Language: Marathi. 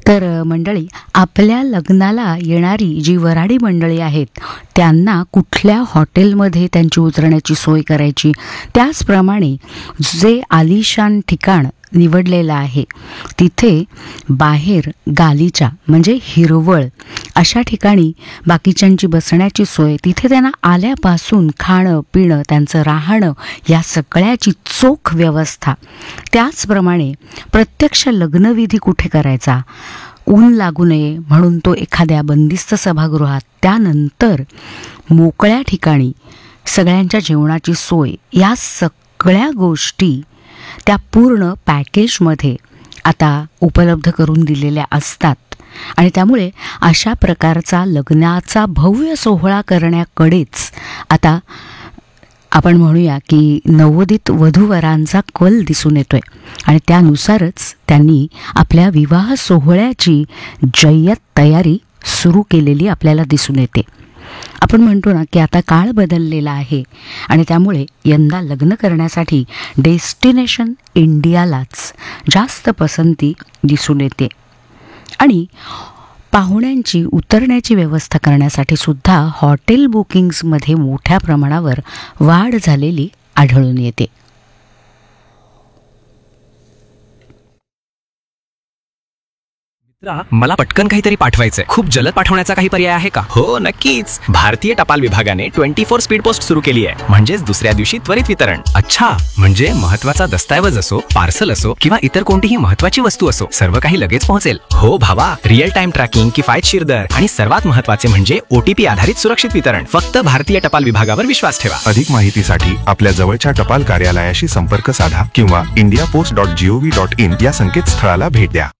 तर मंडळी, आपल्या लग्नाला येणारी जी वऱ्हाडी मंडळी आहेत त्यांना कुठल्या हॉटेलमध्ये त्यांची उतरण्याची सोय करायची, त्याचप्रमाणे जे आलिशान ठिकाण निवडलेलं आहे तिथे बाहेर गालिचा म्हणजे हिरवळ अशा ठिकाणी बाकीच्यांची बसण्याची सोय, तिथे त्यांना आल्यापासून खाणं पिणं त्यांचं राहणं या सगळ्याची चोख व्यवस्था, त्याचप्रमाणे प्रत्यक्ष लग्नविधी कुठे करायचा, ऊन लागू नये म्हणून तो एखाद्या बंदिस्त सभागृहात, त्यानंतर मोकळ्या ठिकाणी सगळ्यांच्या जेवणाची सोय, या सगळ्या गोष्टी त्या पूर्ण पॅकेजमध्ये आता उपलब्ध करून दिलेल्या असतात. आणि त्यामुळे अशा प्रकारचा लग्नाचा भव्य सोहळा करण्याकडेच आता आपण म्हणूया की नवोदित वधूवरांचा कल दिसून येतोय आणि त्यानुसारच त्यांनी आपल्या विवाह सोहळ्याची जय्यत तयारी सुरू केलेली आपल्याला दिसून येते. आपण म्हणतो ना की आता काळ बदललेला आहे आणि त्यामुळे यंदा लग्न करण्यासाठी डेस्टिनेशन इंडियालाच जास्त पसंती दिसून येते. आणि पाहुण्यांची उतरण्याची व्यवस्था करण्यासाठी सुद्धा हॉटेल बुकिंग्समध्ये मोठ्या प्रमाणावर वाढ झालेली आढळून येते. मला पटकन काहीतरी पाठवायचंय. खूप जलद पाठवण्याचा काही पर्याय आहे का? हो नक्कीच. भारतीय टपाल विभागाने 24 स्पीड पोस्ट सुरू केली आहे, म्हणजेच दुसऱ्या दिवशी त्वरित वितरण. अच्छा, म्हणजे महत्वाचा दस्तावेज असो, पार्सल असो किंवा इतर कोणतीही महत्वाची वस्तू असो, सर्व काही लगेच पोहोचेल. हो भावा, रिअल टाइम ट्रॅकिंग, किफायतशीर दर आणि सर्वात महत्वाचे म्हणजे OTP आधारित सुरक्षित वितरण. फक्त भारतीय टपाल विभागावर विश्वास ठेवा. अधिक माहितीसाठी आपल्या जवळच्या टपाल कार्यालयाशी संपर्क साधा किंवा indiapost.gov.in या संकेतस्थळाला भेट द्या.